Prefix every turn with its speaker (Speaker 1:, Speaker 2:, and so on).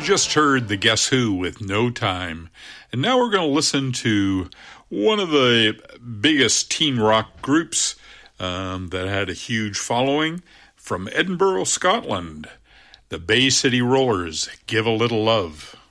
Speaker 1: just heard the Guess Who with No Time. And now we're going to listen to one of the biggest teen rock groups that had a huge following from Edinburgh, Scotland. The Bay City Rollers, Give a Little Love.